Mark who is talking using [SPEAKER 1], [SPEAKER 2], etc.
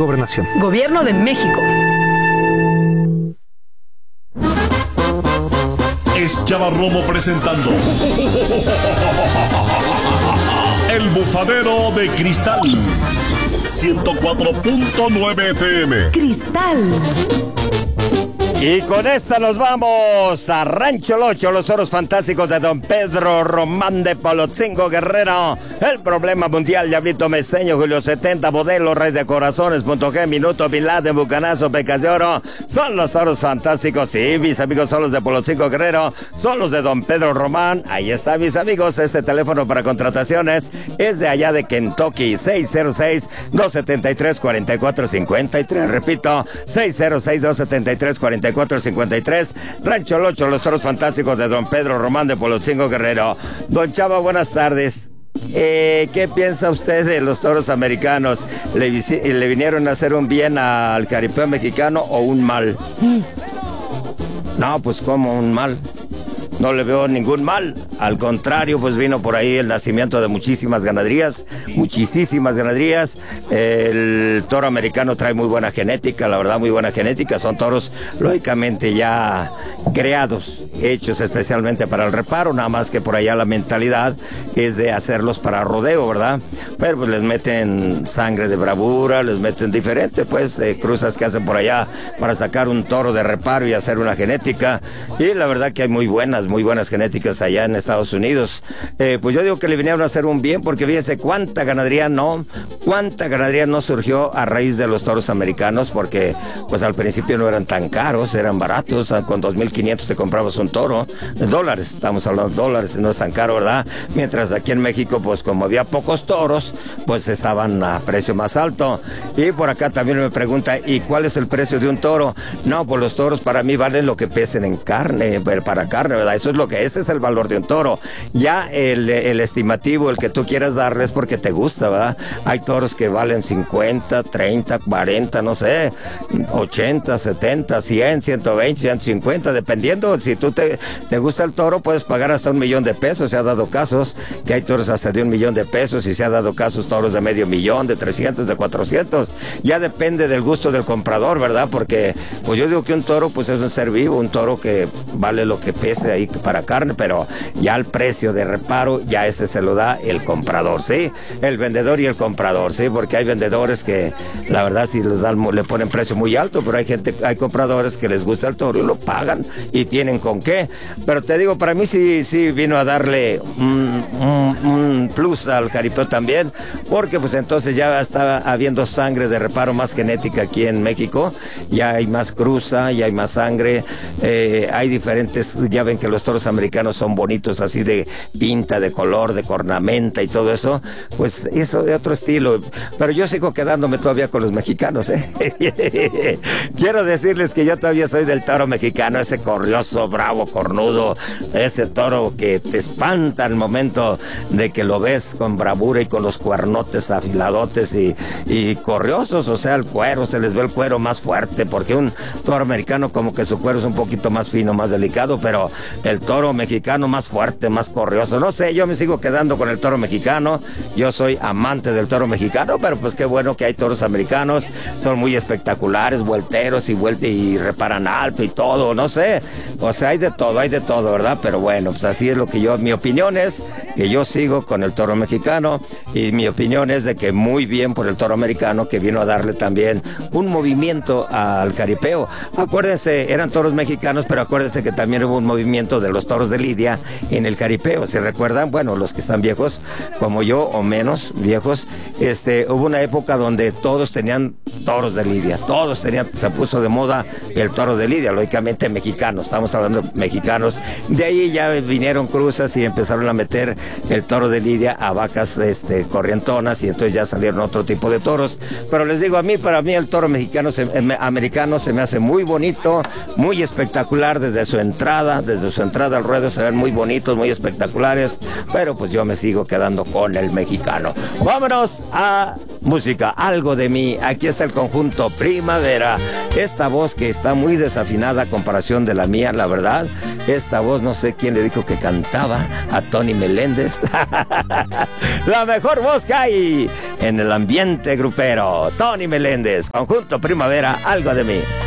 [SPEAKER 1] Gobernación.
[SPEAKER 2] Gobierno de México.
[SPEAKER 3] Es Chava Romo presentando El Bufadero de Cristal 104.9 FM.
[SPEAKER 2] Cristal.
[SPEAKER 4] Y con esta nos vamos a Rancho Locho, los toros fantásticos de don Pedro Román de Polotzingo Guerrero. El problema mundial, Diablito Meseño, Julio 70, Modelo, Rey de Corazones, Punto G, Minuto, Bin Laden, Bucanazo, Pecas de Oro. Son los toros fantásticos. Sí, mis amigos son los de Polotzingo Guerrero, son los de don Pedro Román. Ahí está, mis amigos. Este teléfono para contrataciones es de allá de Kentucky, 606-273-4453. Repito, 606-273-4453. Rancho Locho, los toros fantásticos de don Pedro Román de Polotzingo Guerrero. Don Chava, buenas tardes. ¿Qué piensa usted de los toros americanos? ¿Le vinieron a hacer un bien al caripeo mexicano o un mal? No, pues como un mal. No le veo ningún mal, al contrario, pues vino por ahí el nacimiento de muchísimas ganaderías. El toro americano trae muy buena genética, la verdad, muy buena genética. Son toros, lógicamente, ya creados, hechos especialmente para el reparo, nada más que por allá la mentalidad es de hacerlos para rodeo, ¿verdad? Pero pues les meten sangre de bravura, les meten diferente, pues, cruzas que hacen por allá para sacar un toro de reparo y hacer una genética. Y la verdad que hay muy buenas genéticas allá en Estados Unidos. Pues yo digo que le vinieron a hacer un bien, porque fíjese cuánta ganadería no surgió a raíz de los toros americanos, porque pues al principio no eran tan caros, eran baratos. Con 2,500 te comprabas un toro, de dólares, estamos hablando de dólares, no es tan caro, ¿verdad? Mientras aquí en México, pues como había pocos toros, pues estaban a precio más alto. Y por acá también me pregunta, ¿y cuál es el precio de un toro? No, pues los toros para mí valen lo que pesen en carne, para carne, ¿verdad? Ese es el valor de un toro. Ya el estimativo, el que tú quieras darle, es porque te gusta, ¿verdad? Hay toros que valen 50, 30, 40, no sé, 80, 70, 100, 120, 150, dependiendo. Si tú te gusta el toro, puedes pagar hasta $1,000,000. Se ha dado casos que hay toros hasta de $1,000,000, y se ha dado casos toros de $500,000, de 300, de 400. Ya depende del gusto del comprador, ¿verdad? Porque pues yo digo que un toro pues es un ser vivo, un toro que vale lo que pese ahí para carne, pero ya el precio de reparo, ya ese se lo da el comprador, ¿sí? El vendedor y el comprador, ¿sí? Porque hay vendedores que, la verdad, sí le ponen precio muy alto, pero hay compradores que les gusta el toro y lo pagan y tienen con qué. Pero te digo, para mí sí vino a darle un plus al caripeo también, porque pues entonces ya estaba habiendo sangre de reparo, más genética aquí en México, ya hay más cruza, ya hay más sangre, hay diferentes, ya ven que los toros americanos son bonitos, así de pinta, de color, de cornamenta y todo eso, pues eso de otro estilo. Pero yo sigo quedándome todavía con los mexicanos, Quiero decirles que yo todavía soy del toro mexicano, ese corrioso, bravo, cornudo, ese toro que te espanta al momento de que lo ves con bravura y con los cuernotes afiladotes y corriosos, o sea, el cuero, se les ve el cuero más fuerte, porque un toro americano como que su cuero es un poquito más fino, más delicado, pero el toro mexicano más fuerte, más corrioso. No sé, yo me sigo quedando con el toro mexicano. Yo soy amante del toro mexicano, pero pues qué bueno que hay toros americanos. Son muy espectaculares, vuelteros y reparan alto y todo, no sé. O sea, hay de todo, ¿verdad? Pero bueno, pues así es lo que mi opinión es que yo sigo con el toro mexicano, y mi opinión es de que muy bien por el toro americano, que vino a darle también un movimiento al caripeo. Acuérdense, eran toros mexicanos, pero acuérdense que también hubo un movimiento de los toros de lidia en el caripeo. ¿Se recuerdan? Bueno, los que están viejos como yo o menos viejos, hubo una época donde todos tenían toros de lidia, se puso de moda el toro de lidia, lógicamente mexicanos, estamos hablando de mexicanos. De ahí ya vinieron cruzas y empezaron a meter el toro de lidia a vacas corrientonas, y entonces ya salieron otro tipo de toros. Pero les digo, para mí el toro americano se me hace muy bonito, muy espectacular desde su entrada al ruedo, se ven muy bonitos, muy espectaculares, pero pues yo me sigo quedando con el mexicano. Vámonos a música, algo de mí. Aquí está el conjunto Primavera. Esta voz que está muy desafinada a comparación de la mía, la verdad. Esta voz, no sé quién le dijo que cantaba, a Tony Meléndez. La mejor voz que hay en el ambiente grupero. Tony Meléndez, conjunto Primavera, algo de mí.